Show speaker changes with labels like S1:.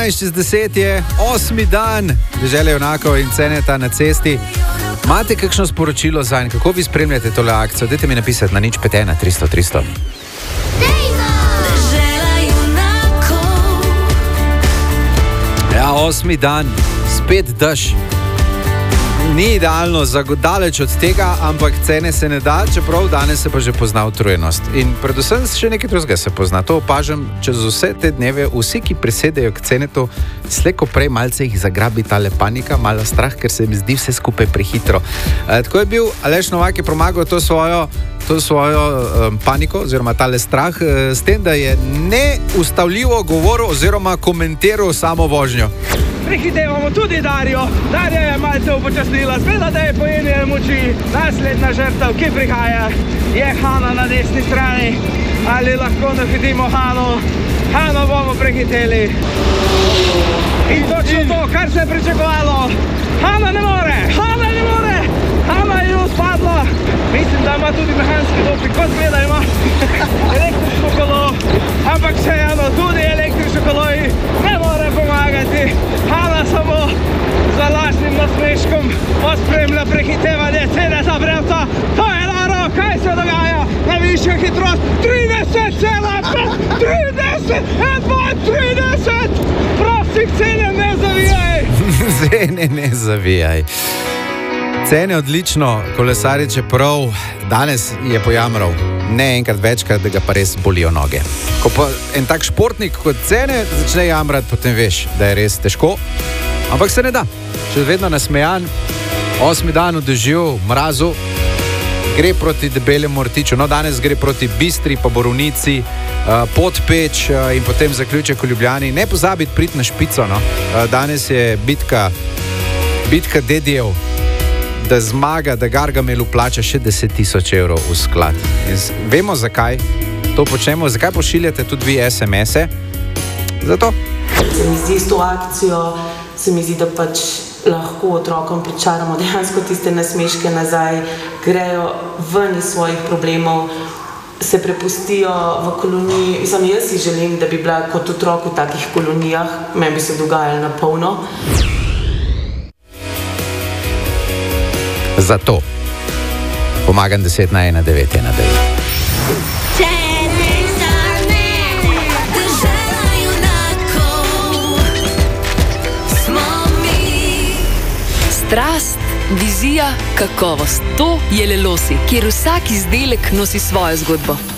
S1: 12:10 je 8. dan, Dežele junakov in Ceneta na cesti. Imate kakšno sporočilo zanj, kako vi spremljate tole akcijo? Dajte mi napisati na 051 300 300. Ja, 8. dan, spet dež. Ni idealno, daleč od tega, ampak cene se ne da, čeprav danes se pa že pozna utrujenost. In predvsem še nekaj drugega se pozna. To opažam čez vse te dneve. Vsi, ki prisedejo k Cenetu, slejko prej malce jih zagrabi tale panika, malo strah, ker se mi zdi vse skupaj prehitro. Tako je bil Aleš Novak, je premagal to svojo paniko oziroma tale strah s tem, da je neustavljivo govoril oziroma komentiral samo vožnjo.
S2: Prehitevamo tudi Darjo. Darja je malce upočasnila, zgleda, da je pojenje moči. Naslednja žrtev, ki prihaja, je Hana na desni strani. Ali lahko nahitimo Hano? Hano bomo prehiteli. In točno to, kar se je pričakovalo. Hana ne more! Hana ne more! Hana je spadla. Mislim, da ima tudi mehanski doping, kot gleda ima električno kolo. Ampak vseeno, tudi električno kolo ne more pomagati. Hana samo za lažnim nasmeškom pospremlja prehitevanje Ceneta Brevca. To je noro, kaj se dogaja? Najvišja hitrost 30,5! 30! 30! Prosim, Cene, ne zavijaj!
S1: Cene, ne zavijaj. Cene odlično, kolesari, čeprav danes je pojamral ne enkrat večkrat, da ga pa res bolijo noge. Ko pa en tak športnik kot Cene začne jamrati, potem veš, da je res težko, ampak se ne da. Še vedno nasmejan, 8. dan v dežju, mrazu, gre proti Debelemu Rtiču, no danes gre proti Bistri, pa Borovnici, Podpeč in potem zaključek v Ljubljani. Ne pozabiti priti na špico, no. Danes je bitka dedijev, da zmaga, da Gargamelu plača še 10,000 evrov v sklad. In vemo, zakaj to počnemo, zakaj pošiljate tudi vi SMS-e. Zato.
S3: Se mi zdi s to akcijo, se mi zdi, da pač lahko otrokom pričaramo dejansko tiste nasmeške nazaj, grejo ven iz svojih problemov, se prepustijo v koloniji. Jaz si želim, da bi bila kot otrok v takih kolonijah, meni bi se dogajalo na polno.
S1: Zato pomagam 10 na 1 9 1 9.
S4: Strast, vizija, kakovost. To je Lelosi, kjer vsak izdelek nosi svojo zgodbo.